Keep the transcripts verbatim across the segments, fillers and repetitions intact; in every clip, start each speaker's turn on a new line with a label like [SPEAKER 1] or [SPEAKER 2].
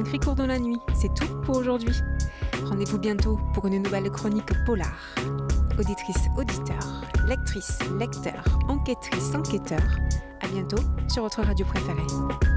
[SPEAKER 1] cri court dans la nuit, c'est tout pour aujourd'hui. Rendez-vous bientôt pour une nouvelle chronique polar. Auditrices, auditeurs, lectrices, lecteurs, enquêtrices, enquêteurs, à bientôt sur votre radio préférée.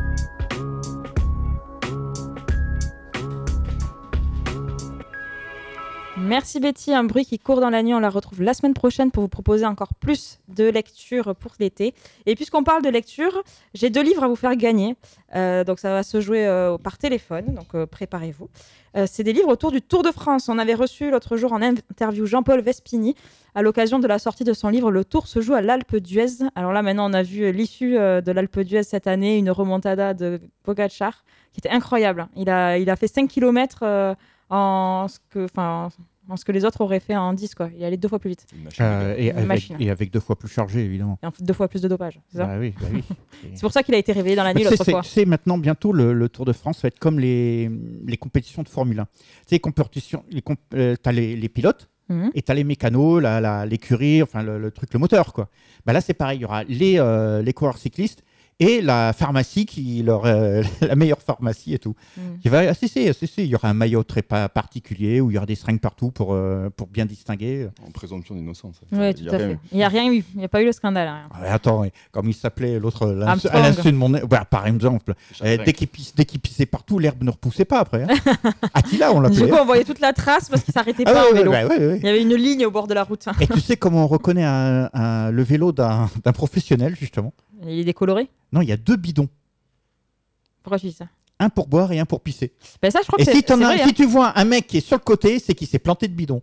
[SPEAKER 2] Merci Betty, un bruit qui court dans la nuit, on la retrouve la semaine prochaine pour vous proposer encore plus de lectures pour l'été. Et puisqu'on parle de lecture, j'ai deux livres à vous faire gagner, euh, donc ça va se jouer euh, par téléphone, donc euh, préparez-vous. Euh, c'est des livres autour du Tour de France. On avait reçu l'autre jour en interview Jean-Paul Vespini à l'occasion de la sortie de son livre « Le Tour se joue à l'Alpe d'Huez ». Alors là maintenant on a vu l'issue euh, de l'Alpe d'Huez cette année, une remontada de Pogacar qui était incroyable. Il a, il a fait cinq kilomètres euh, en ce que, enfin, en ce que les autres auraient fait en dix, quoi. Il allait deux fois plus vite.
[SPEAKER 3] Euh, et, avec,
[SPEAKER 2] machine.
[SPEAKER 3] et avec deux fois plus chargé, évidemment.
[SPEAKER 2] Et en fait, deux fois plus de dopage, c'est ça
[SPEAKER 3] Bah oui, bah oui.
[SPEAKER 2] C'est pour ça qu'il a été réveillé dans la nuit l'autre
[SPEAKER 3] c'est,
[SPEAKER 2] fois.
[SPEAKER 3] C'est maintenant, bientôt, le, le Tour de France va être comme les, les compétitions de Formule un. Tu sais, les compétitions, les comp- euh, t'as les, les pilotes
[SPEAKER 2] Mmh.
[SPEAKER 3] et t'as les mécanos, la, la, l'écurie, enfin le, le truc, le moteur, quoi. Bah là, c'est pareil. Il y aura les, euh, les coureurs cyclistes et la pharmacie, qui leur euh, la meilleure pharmacie et tout.
[SPEAKER 2] Mmh.
[SPEAKER 3] Qui va, ah, si, si, si, si, il y aura un maillot très pa- particulier où il y aura des seringues partout pour, euh, pour bien distinguer.
[SPEAKER 4] En présomption d'innocence.
[SPEAKER 2] Oui, tout à fait. Il n'y a rien eu. Il n'y a pas eu le scandale. Rien.
[SPEAKER 3] Ah, attends, ouais. Comme il s'appelait l'autre, l'un,
[SPEAKER 2] Armstrong.
[SPEAKER 3] à l'insu de mon... bah, par exemple, euh, dès, qu'il pisse, dès qu'il pissait partout, l'herbe ne repoussait pas après. Hein. Attila, on l'appelait.
[SPEAKER 2] Du coup, on voyait toute la trace parce qu'il ne s'arrêtait
[SPEAKER 3] Ah,
[SPEAKER 2] pas
[SPEAKER 3] ouais,
[SPEAKER 2] en vélo.
[SPEAKER 3] ouais, ouais, ouais.
[SPEAKER 2] Il y avait une ligne au bord de la route.
[SPEAKER 3] Et tu sais comment on reconnaît un, un, le vélo d'un, d'un professionnel, justement ?
[SPEAKER 2] Il est décoloré.
[SPEAKER 3] Non, il y a deux bidons.
[SPEAKER 2] Pourquoi tu dis ça ?
[SPEAKER 3] Un pour boire et un pour pisser.
[SPEAKER 2] Ben ça, je crois
[SPEAKER 3] et
[SPEAKER 2] que
[SPEAKER 3] si,
[SPEAKER 2] c'est, c'est
[SPEAKER 3] as,
[SPEAKER 2] vrai,
[SPEAKER 3] si
[SPEAKER 2] hein.
[SPEAKER 3] tu vois un mec qui est sur le côté, c'est qu'il s'est planté de bidon.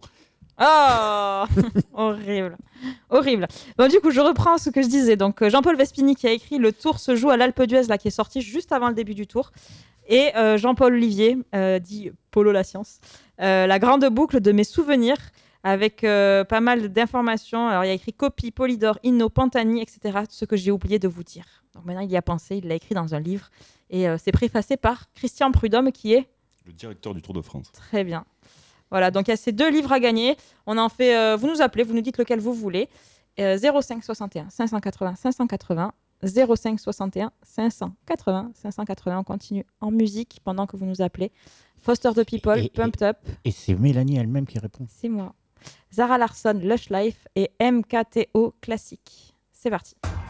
[SPEAKER 2] Oh horrible, horrible. Bon, du coup, je reprends ce que je disais. Donc, euh, Jean-Paul Vespini qui a écrit « Le Tour se joue à l'Alpe d'Huez », là, qui est sorti juste avant le début du Tour. Et euh, Jean-Paul Olivier, euh, dit Polo la science, euh, la grande boucle de mes souvenirs, avec euh, pas mal d'informations. Alors, il y a écrit copie, Polydor, Inno, Pantani, et cetera. Ce que j'ai oublié de vous dire. Donc maintenant, il y a pensé, il l'a écrit dans un livre. Et euh, c'est préfacé par Christian Prudhomme, qui est...
[SPEAKER 4] Le directeur du Tour de France.
[SPEAKER 2] Très bien. Voilà, donc il y a ces deux livres à gagner. On en fait... Euh, vous nous appelez, vous nous dites lequel vous voulez. Euh, zéro cinq soixante et un cinq cent quatre-vingts cinq cent quatre-vingts. zéro cinq soixante et un cinq cent quatre-vingts cinq cent quatre-vingts. On continue en musique pendant que vous nous appelez. Foster the People,
[SPEAKER 3] Et- et-
[SPEAKER 2] Pumped Up.
[SPEAKER 3] Et c'est Mélanie elle-même qui répond.
[SPEAKER 2] C'est moi. Zara Larsson, Lush Life et M K T O Classique. C'est parti.